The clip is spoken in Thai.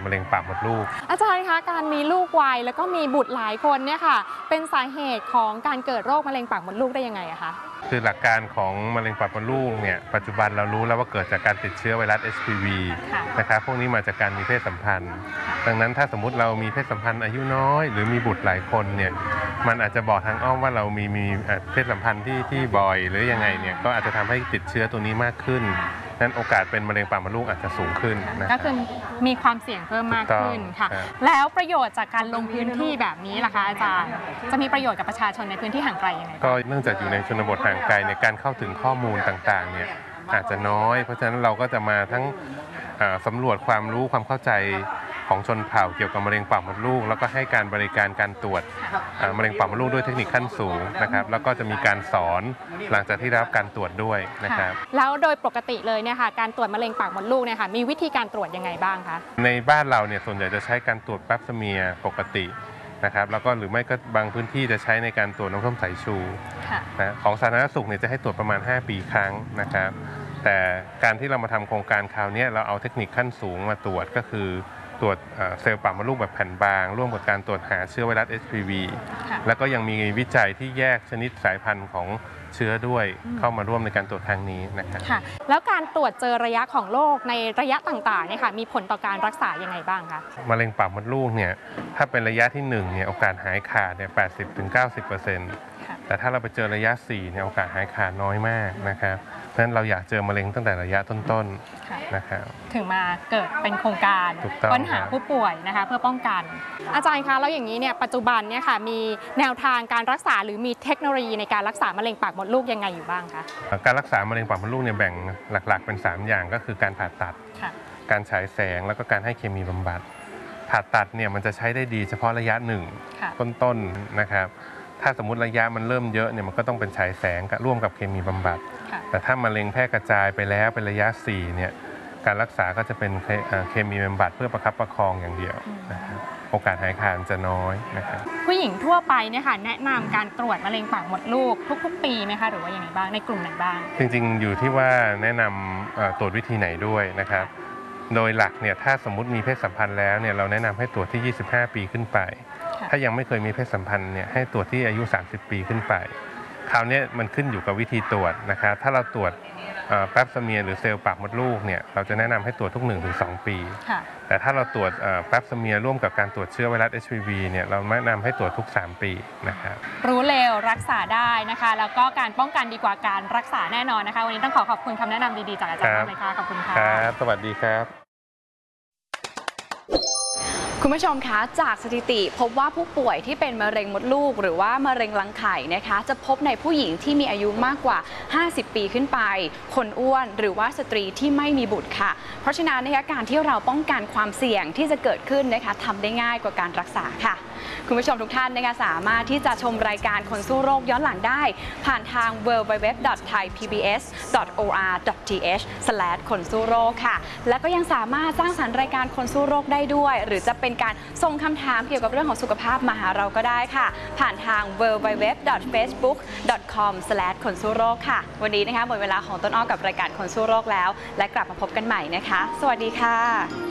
มะเร็งปากมดลูกอาจารย์คะการมีลูกวัยแล้วก็มีบุตรหลายคนเนี่ยค่ะเป็นสาเหตุของการเกิดโรคมะเร็งปากมดลูกได้ยังไงอะคะคือหลักการของมะเร็งปากมดลูกเนี่ยปัจจุบันเรารู้แล้วว่าเกิดจากการติดเชื้อไวรัส HPV นะครับพวกนี้มาจากการมีเพศสัมพันธ์ดังนั้นถ้าสมมุติเรามีเพศสัมพันธ์อายุน้อยหรือมีบุตรหลายคนเนี่ยมันอาจจะบอกทางอ้อมว่าเรามีเพศสัมพันธ์ที่บ่อยหรือยังไงเนี่ยก็อาจจะทำให้ติดเชื้อตัวนี้มากขึ้นนั้นโอกาสเป็นมะเร็งปากมดลูกอาจจะสูงขึ้นนะก็คือมีความเสี่ยงเพิ่มมากขึ้นค่ะแล้วประโยชน์จากการลงพื้นที่แบบนี้ล่ะคะอาจารย์จะมีประโยชน์กับประชาชนในพื้นที่ห่างไกลยังไงก็เนื่องจากอยู่ในชนบทห่างไกลในการเข้าถึงข้อมูลต่างๆเนี่ยอาจจะน้อยเพราะฉะนั้นเราก็จะมาทั้งสำรวจความรู้ความเข้าใจของชนเผ่าเกี่ยวกับมะเร็งปากมดลูกแล้วก็ให้การบริการการตรวจมะเร็งปากมดลูกด้วยเทคนิคขั้นสูงนะครับแล้วก็จะมีการสอนหลังจากที่ได้รับการตรวจด้วยนะครับแล้วโดยปกติเลยเนี่ยค่ะการตรวจมะเร็งปากมดลูกเนี่ยค่ะมีวิธีการตรวจยังไงบ้างคะในบ้านเราเนี่ยส่วนใหญ่จะใช้การตรวจแปปสเมียร์ปกตินะครับแล้วก็หรือไม่ก็บางพื้นที่จะใช้ในการตรวจน้ำส้มสายชูนะของสาธารณสุขเนี่ยจะให้ตรวจประมาณ5 ปีครั้งนะครับแต่การที่เรามาทำโครงการคราวนี้เราเอาเทคนิคขั้นสูงมาตรวจก็คือตรวจเซลล์ปากมดลูกแบบแผ่นบางร่วมกับการตรวจหาเชื้อไวรัส HPV แล้วก็ยังมีวิจัยที่แยกชนิดสายพันธุ์ของเชื้อด้วยเข้ามาร่วมในการตรวจครั้งนี้นะครับแล้วการตรวจเจอระยะของโรคในระยะต่างๆเนี่ยค่ะมีผลต่อการรักษายังไงบ้างคะมะเร็งปากมดลูกเนี่ยถ้าเป็นระยะที่1เนี่ยโอกาสหายขาดเนี่ย 80-90%แต่ถ้าเราไปเจอระยะ4เนี่ยโอกาสหายขาดน้อยมากนะครับเพราะฉะนั้นเราอยากเจอมะเร็งตั้งแต่ระยะต้นๆนะครับถึงมาเกิดเป็นโครงการค้นหาผู้ป่วยนะคะเพื่อป้องกันอาจารย์คะแล้วอย่างนี้เนี่ยปัจจุบันเนี่ยค่ะมีแนวทางการรักษาหรือมีเทคโนโลยีในการรักษามะเร็งปากมดลูกยังไงอยู่บ้างคะการรักษามะเร็งปากมดลูกเนี่ยแบ่งหลักๆเป็น3อย่างก็คือการผ่าตัดการฉายแสงแล้วก็การให้เคมีบำบัดผ่าตัดเนี่ยมันจะใช้ได้ดีเฉพาะระยะ1ต้นๆนะครับถ้าสมมุติระยะมันเริ่มเยอะเนี่ยมันก็ต้องเป็นฉายแสงร่วมกับเคมีบำบัดแต่ถ้ามะเร็งแพร่กระจายไปแล้วเป็นระยะ4เนี่ยการรักษาก็จะเป็นเคมีบำบัดเพื่อประคับประคองอย่างเดียวนะครับโอกาสหายขาดจะน้อยนะครับผู้หญิงทั่วไปเนี่ยค่ะแนะนำการตรวจมะเร็งปากมดลูกทุกๆปีไหมคะหรือว่าอย่างไรบ้างในกลุ่มไหนบ้างจริงๆอยู่ที่ว่าแนะนำตรวจวิธีไหนด้วยนะครับโดยหลักเนี่ยถ้าสมมุติมีเพศสัมพันธ์แล้วเนี่ยเราแนะนำให้ตรวจที่25 ปีขึ้นไปถ้ายังไม่เคยมีเพศสัมพันธ์เนี่ยให้ตรวจที่อายุ30 ปีขึ้นไปคราวนี้มันขึ้นอยู่กับวิธีตรวจนะครับถ้าเราตรวจแปปสเมียร์หรือเซลล์ปากมดลูกเนี่ยเราจะแนะนำให้ตรวจทุก 1-2 ปีแต่ถ้าเราตรวจแปปสเมียร์ร่วมกับการตรวจเชื้อไวรัส HPV เนี่ยเราแนะนำให้ตรวจทุก3 ปีนะครับรู้เร็วรักษาได้นะคะแล้วก็การป้องกันดีกว่าการรักษาแน่นอนนะคะวันนี้ต้องขอบคุณคำแนะนำดีๆจากอาจารย์เลยค่ะขอบคุณค่ะครับสวัสดีครับคุณผู้ชมคะจากสถิติพบว่าผู้ป่วยที่เป็นมะเร็งมดลูกหรือว่ามะเร็งรังไข่นะคะจะพบในผู้หญิงที่มีอายุมากกว่า50 ปีขึ้นไปคนอ้วนหรือว่าสตรีที่ไม่มีบุตรค่ะเพราะฉะนั้นนะคะการที่เราป้องกันความเสี่ยงที่จะเกิดขึ้นนะคะทำได้ง่ายกว่าการรักษาค่ะคุณผู้ชมทุกท่านนะคะสามารถที่จะชมรายการคนสู้โรคย้อนหลังได้ผ่านทาง www.thaipbs.or.th/ คนสู้โรคค่ะและก็ยังสามารถสร้างสรรค์รายการคนสู้โรคได้ด้วยหรือจะเป็นการส่งคำถามเกี่ยวกับเรื่องของสุขภาพมาหาเราก็ได้ค่ะผ่านทาง www.facebook.com/ คนสู้โรคค่ะวันนี้นะคะหมดเวลาของต้นอ้อกับรายการคนสู้โรคแล้วและกลับมาพบกันใหม่นะคะสวัสดีค่ะ